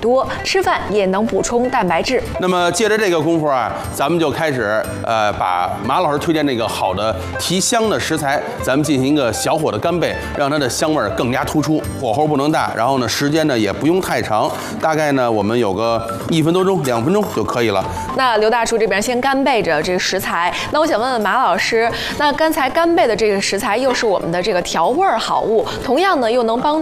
多，吃饭也能补充蛋白质。 那么借着这个功夫啊，咱们就开始把马老师推荐这个好的提香的食材，咱们进行一个小火的干贝，让它的香味更加突出，火候不能大，然后呢时间呢也不用太长，大概呢我们有个1分多钟、2分钟就可以了。 那刘大厨这边先干贝着这个食材，那我想问问马老师，那刚才干贝的这个食材又是我们的这个调味好物，同样呢又能帮